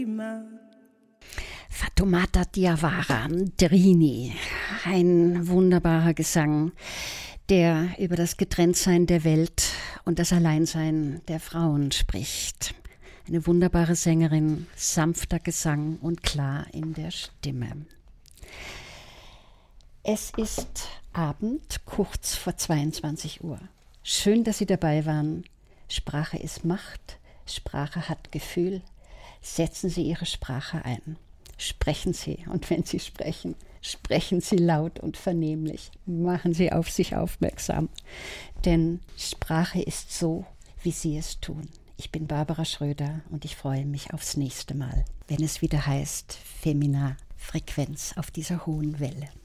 Fatoumata Diawara, Drini, ein wunderbarer Gesang, der über das Getrenntsein der Welt und das Alleinsein der Frauen spricht. Eine wunderbare Sängerin, sanfter Gesang und klar in der Stimme. Es ist Abend, kurz vor 22 Uhr. Schön, dass Sie dabei waren. Sprache ist Macht, Sprache hat Gefühl. Setzen Sie Ihre Sprache ein. Sprechen Sie, und wenn Sie sprechen, sprechen Sie laut und vernehmlich. Machen Sie auf sich aufmerksam, denn Sprache ist so, wie Sie es tun. Ich bin Barbara Schröder und ich freue mich aufs nächste Mal, wenn es wieder heißt Femina Frequenz auf dieser hohen Welle.